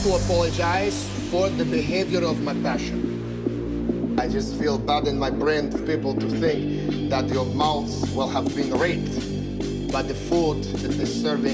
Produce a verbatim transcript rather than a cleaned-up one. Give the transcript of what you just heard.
to apologize for the behavior of my passion. I just feel bad in my brain for people to think that your mouths will have been raped by the food that they're serving.